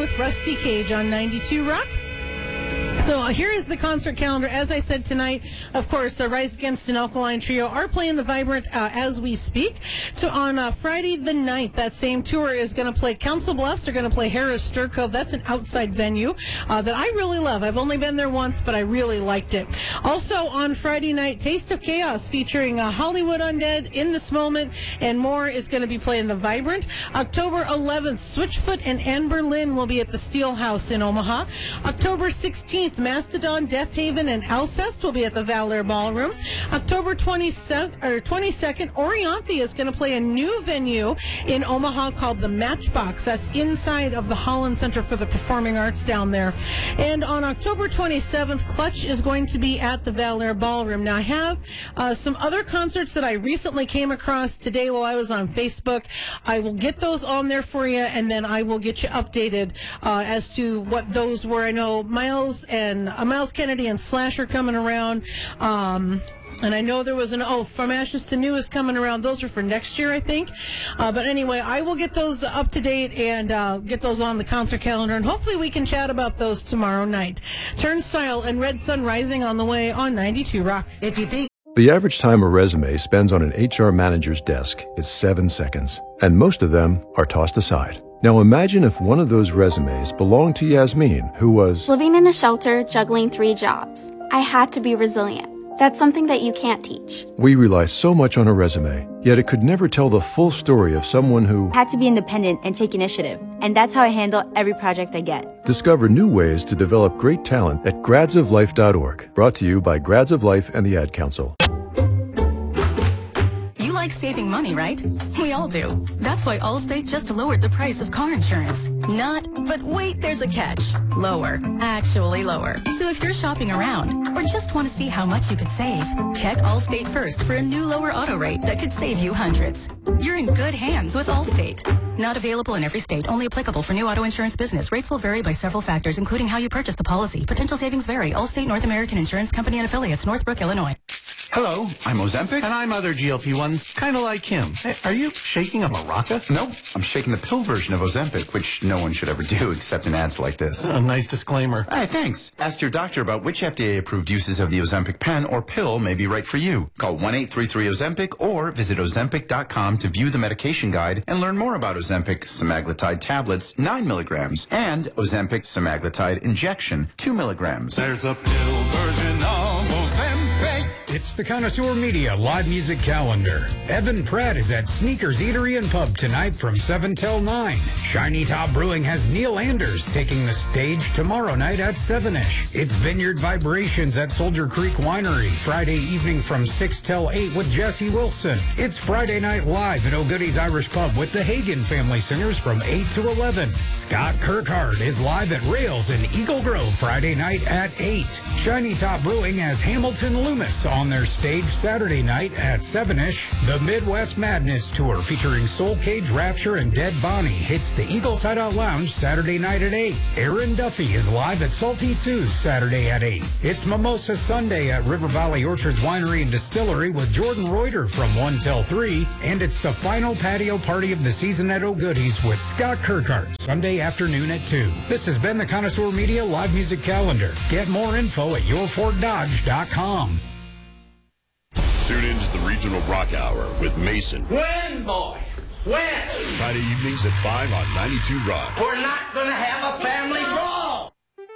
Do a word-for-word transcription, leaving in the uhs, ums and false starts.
with Rusty Cage on ninety-two Rock. So uh, here is the concert calendar. As I said tonight, of course, uh, Rise Against an Alkaline Trio are playing the Vibrant uh, as we speak. So on uh, Friday the ninth, that same tour is going to play Council Bluffs. They're going to play Harris Sturcove. That's an outside venue uh, that I really love. I've only been there once, but I really liked it. Also on Friday night, Taste of Chaos featuring uh, Hollywood Undead, In This Moment, and more is going to be playing the Vibrant. October eleventh, Switchfoot and Anne Berlin will be at the Steel House in Omaha. October sixteenth, Mastodon, Death Haven, and Alcest will be at the Valor Ballroom. October twenty-second, or twenty-second, Orianthe is going to play a new venue in Omaha called the Matchbox. That's inside of the Holland Center for the Performing Arts down there. And on October twenty-seventh, Clutch is going to be at the Valor Ballroom. Now, I have uh, some other concerts that I recently came across today while I was on Facebook. I will get those on there for you, and then I will get you updated uh, as to what those were. I know Miles and uh, Miles Kennedy and Slash are coming around. Um, and I know there was an, oh, From Ashes to New is coming around. Those are for next year, I think. Uh, but anyway, I will get those up to date and uh, get those on the concert calendar. And hopefully we can chat about those tomorrow night. Turnstile and Red Sun Rising on the way on ninety-two Rock. If you think The average time a resume spends on an H R manager's desk is seven seconds, and most of them are tossed aside. Now imagine if one of those resumes belonged to Yasmin, who was living in a shelter, juggling three jobs. I had to be resilient. That's something that you can't teach. We rely so much on a resume, yet it could never tell the full story of someone who had to be independent and take initiative. And that's how I handle every project I get. Discover new ways to develop great talent at grads of life dot org. Brought to you by Grads of Life and the Ad Council. Like saving money, right? We all do. That's why Allstate just lowered the price of car insurance. Not, but wait, there's a catch. Lower. Actually lower. So if you're shopping around or just want to see how much you could save, check Allstate first for a new lower auto rate that could save you hundreds. You're in good hands with Allstate. Not available in every state. Only applicable for new auto insurance business. Rates will vary by several factors, including how you purchase the policy. Potential savings vary. Allstate North American Insurance Company and Affiliates, Northbrook, Illinois. Hello, I'm Ozempic. And I'm other G L P ones, kind of like him. Hey, are you shaking a maraca? Nope, I'm shaking the pill version of Ozempic, which no one should ever do except in ads like this. A nice disclaimer. Hey, thanks. Ask your doctor about which F D A-approved uses of the Ozempic pen or pill may be right for you. Call one eight three three Ozempic or visit Ozempic dot com to view the medication guide and learn more about Ozempic semaglutide tablets, nine milligrams, and Ozempic semaglutide injection, two milligrams. There's a pill version of Ozempic. It's the Connoisseur Media live music calendar. Evan Pratt is at Sneakers Eatery and Pub tonight from seven till nine. Shiny Top Brewing has Neil Anders taking the stage tomorrow night at seven-ish. It's Vineyard Vibrations at Soldier Creek Winery Friday evening from six till eight with Jesse Wilson. It's Friday Night Live at O'Goodie's Irish Pub with the Hagen Family Singers from eight to eleven. Scott Kirkard is live at Rails in Eagle Grove Friday night at eight. Shiny Top Brewing has Hamilton Loomis on their stage Saturday night at seven-ish. The Midwest Madness Tour featuring Soul Cage, Rapture, and Dead Bonnie hits the Eagles Hideout Lounge Saturday night at eight. Aaron Duffy is live at Salty Sue's Saturday at eight. It's Mimosa Sunday at River Valley Orchards Winery and Distillery with Jordan Reuter from one till three. And it's the final patio party of the season at O'Goodie's with Scott Kirkard Sunday afternoon at two. This has been the Connoisseur Media live music calendar. Get more info at your ford dodge dot com. Tune in to the Regional Rock Hour with Mason. When, boy? When? Friday evenings at five on ninety-two Rock. We're not going to have